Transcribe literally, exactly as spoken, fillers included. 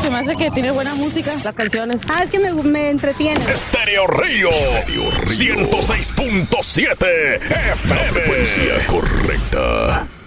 se me hace que tiene buena música, las canciones. Ah, es que me, me entretiene. Estéreo Río, ciento seis punto siete F M. La frecuencia correcta.